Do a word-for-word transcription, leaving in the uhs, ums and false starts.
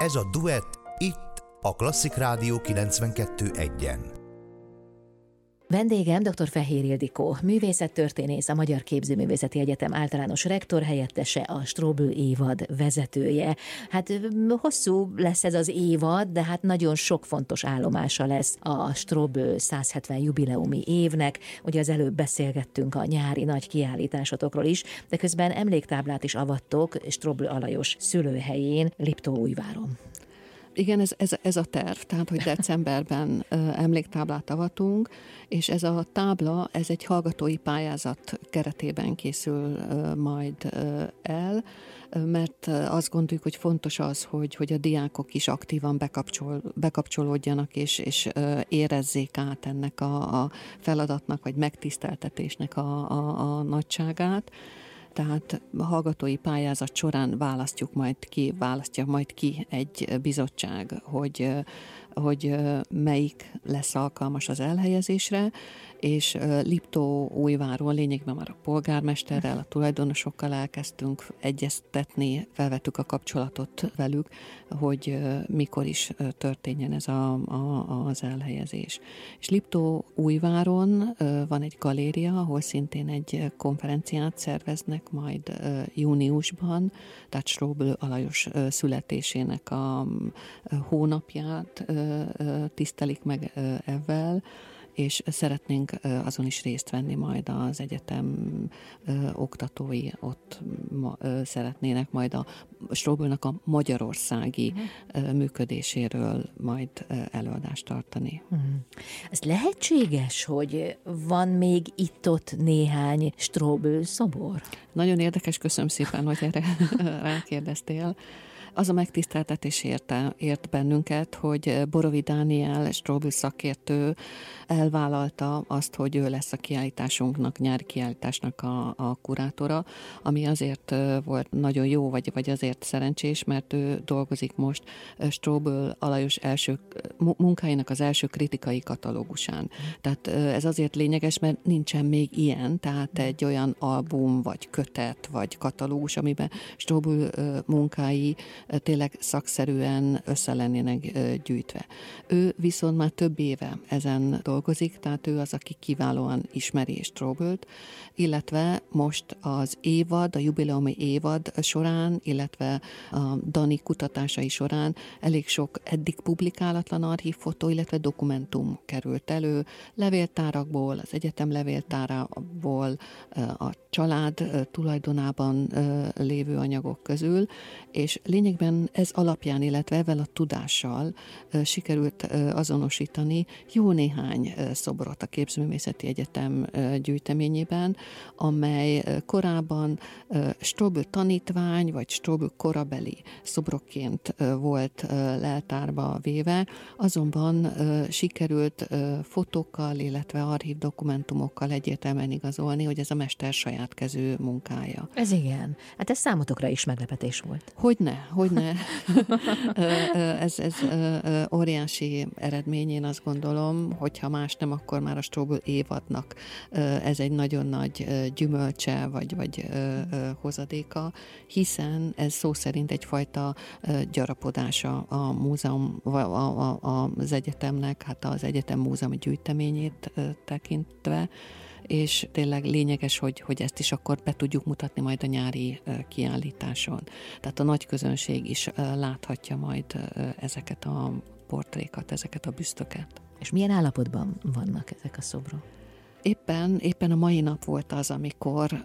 Ez a duett itt a Klasszik Rádió kilencvenkettő egyen. Vendégem dr. Fehér Ildikó, művészettörténész, a Magyar Képzőművészeti Egyetem általános rektor helyettese, a Strobl évad vezetője. Hát hosszú lesz ez az évad, de hát nagyon sok fontos állomása lesz a Strobl százhetven jubileumi évnek. Ugye az előbb beszélgettünk a nyári nagy kiállításotokról is, de közben emléktáblát is avattok Strobl Alajos szülőhelyén, Liptóújváron. Igen, ez, ez, ez a terv, tehát, hogy decemberben ö, emléktáblát avatunk, és ez a tábla, ez egy hallgatói pályázat keretében készül ö, majd ö, el, ö, mert azt gondoljuk, hogy fontos az, hogy, hogy a diákok is aktívan bekapcsol, bekapcsolódjanak, és, és ö, érezzék át ennek a, a feladatnak, vagy megtiszteltetésnek a, a, a nagyságát. Tehát a hallgatói pályázat során választjuk majd ki, választja majd ki egy bizottság, hogy, hogy melyik lesz alkalmas az elhelyezésre, és Liptóújváron lényegben már a polgármesterrel, a tulajdonosokkal elkezdtünk egyeztetni, felvettük a kapcsolatot velük, hogy mikor is történjen ez a, a, az elhelyezés. És Liptóújváron van egy galéria, ahol szintén egy konferenciát szerveznek majd júniusban, tehát Strobl Alajos születésének a hónapját tisztelik meg ezzel, és szeretnénk azon is részt venni majd az egyetem oktatói, ott szeretnének majd a Stroblnak a magyarországi uh-huh. működéséről majd előadást tartani. Uh-huh. Ez lehetséges, hogy van még itt-ott néhány Strobl szobor? Nagyon érdekes, köszönöm szépen, hogy erre rákérdeztél. Az a megtiszteltetés érte, ért bennünket, hogy Borovi Dániel, Strobl szakértő elvállalta azt, hogy ő lesz a kiállításunknak, nyári kiállításnak a, a kurátora, ami azért volt nagyon jó, vagy, vagy azért szerencsés, mert ő dolgozik most Strobl Alajos első munkáinak az első kritikai katalógusán. Tehát ez azért lényeges, mert nincsen még ilyen, tehát egy olyan album, vagy kötet, vagy katalógus, amiben Strobl munkái tényleg szakszerűen össze lennének gyűjtve. Ő viszont már több éve ezen dolgozik, tehát ő az, aki kiválóan ismeri Stroblt, illetve most az évad, a jubileumi évad során, illetve a Dani kutatásai során elég sok eddig publikálatlan archívfotó, illetve dokumentum került elő, levéltárakból, az egyetem levéltárából, a család tulajdonában lévő anyagok közül, és lényegben ez alapján, illetve ezzel a tudással sikerült azonosítani jó néhány szobrot a Képzőművészeti Egyetem gyűjteményében, amely korábban Strobl tanítvány, vagy Strobl korabeli szobrokként volt leltárba véve, azonban sikerült fotókkal, illetve archív dokumentumokkal egyértelműen igazolni, hogy ez a mester saját kezű munkája. Ez igen. Hát ez számotokra is meglepetés volt. Hogyne, hogyne. ez, ez óriási eredmény, én azt gondolom, hogyha más nem, akkor már a Strobl évadnak ez egy nagyon nagy gyümölcse, vagy, vagy hozadéka, hiszen ez szó szerint egyfajta gyarapodása a múzeum, a, a, a, az egyetemnek, hát az egyetem múzeumi gyűjteményét tekintve, és tényleg lényeges, hogy, hogy ezt is akkor be tudjuk mutatni majd a nyári kiállításon. Tehát a nagy közönség is láthatja majd ezeket a portrékat, ezeket a büsztöket. És milyen állapotban vannak ezek a szobrok? Éppen, éppen a mai nap volt az, amikor